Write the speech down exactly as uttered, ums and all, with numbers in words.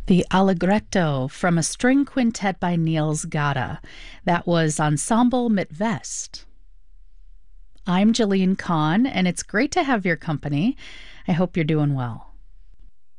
The Allegretto from a string quintet by Niels Gade. That was Ensemble mit West. I'm Jeline Kahn, and it's great to have your company. I hope you're doing well.